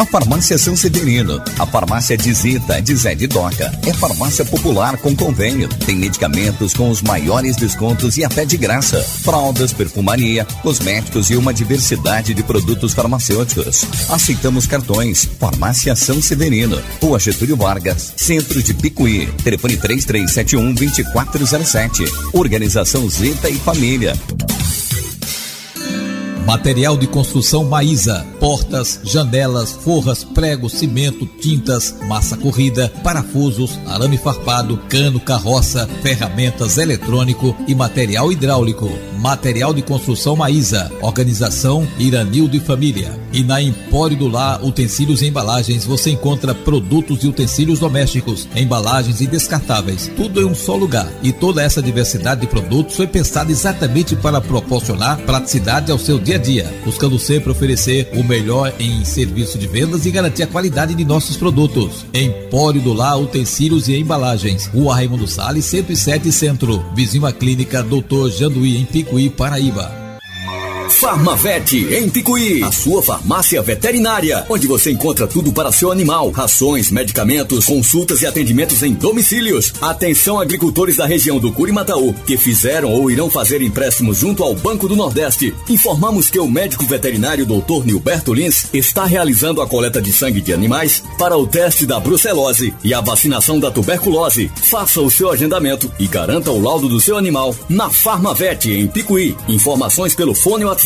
Farmácia São Severino, a farmácia de Zita, de Zé de Doca, é farmácia popular com convênio. Tem medicamentos com os maiores descontos e até de graça. Fraldas, perfumaria, cosméticos e uma diversidade de produtos farmacêuticos. Aceitamos cartões. Farmácia São Severino, Rua Getúlio Vargas, Centro de Picuí. Telefone 3371-2407. Organização Zita e Família. Material de construção Maísa, portas, janelas, forras, pregos, cimento, tintas, massa corrida, parafusos, arame farpado, cano, carroça, ferramentas, eletrônico e material hidráulico. Material de construção Maísa, organização Iranildo e Família. E na Empório do Lar, utensílios e embalagens, você encontra produtos e utensílios domésticos, embalagens e descartáveis, tudo em um só lugar. E toda essa diversidade de produtos foi pensada exatamente para proporcionar praticidade ao seu dia a dia, buscando sempre oferecer o melhor em serviço de vendas e garantir a qualidade de nossos produtos. Empório do Lar, utensílios e embalagens, Rua Raimundo Salles, 107 Centro, vizinho à Clínica Dr. Janduí, em Picuí, Paraíba. Farmavet em Picuí, a sua farmácia veterinária, onde você encontra tudo para seu animal, rações, medicamentos, consultas e atendimentos em domicílios. Atenção agricultores da região do Curimataú, que fizeram ou irão fazer empréstimos junto ao Banco do Nordeste. Informamos que o médico veterinário Dr. Nilberto Lins está realizando a coleta de sangue de animais para o teste da brucelose e a vacinação da tuberculose. Faça o seu agendamento e garanta o laudo do seu animal na Farmavet em Picuí. Informações pelo fone WhatsApp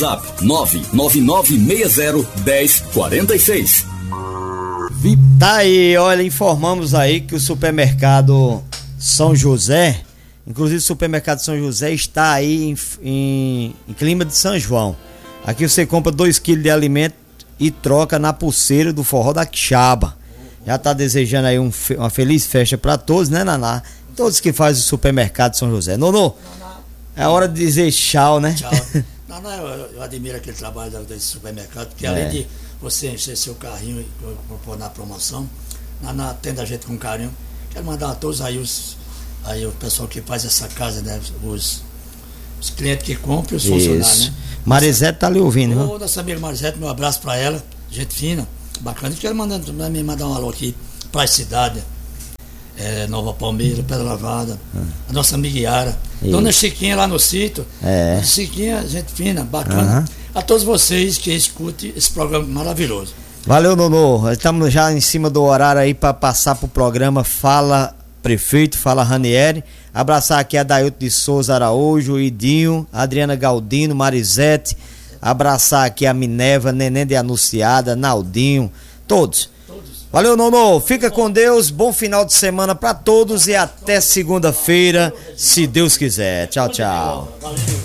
999601046. Tá aí, olha, informamos aí que o supermercado São José, inclusive o supermercado São José está aí em clima de São João. Aqui você compra 2 kg de alimento e troca na pulseira do Forró da Quixaba. Já tá desejando aí uma feliz festa para todos, né, Naná? Todos que fazem o supermercado São José. Nonô, é hora de dizer tchau, né? Tchau. Não, eu admiro aquele trabalho desse supermercado, porque além de você encher seu carrinho e pôr na promoção, atende a gente com carinho. Quero mandar a todos aí o pessoal que faz essa casa, né? Os clientes que compram e os funcionários, né? Marisete tá ali ouvindo, né? Nossa amiga Marisete, meu abraço pra ela, gente fina, bacana. E quero me mandar um alô aqui pra cidade. Nova Palmeira, Pedra Lavada, a nossa amiga Yara, Dona Chiquinha lá no sítio, Chiquinha, gente fina, bacana. A todos vocês que escutem esse programa maravilhoso. Valeu, Nonô. Estamos já em cima do horário aí para passar pro programa Fala Prefeito, Fala Ranieri. Abraçar aqui a Dailton de Souza Araújo, Idinho, Adriana Galdino, Marisete. Abraçar aqui a Minerva, Neném de Anunciada, Naldinho, todos. Valeu, Nonô, fica com Deus, bom final de semana pra todos e até segunda-feira, se Deus quiser. Tchau, tchau.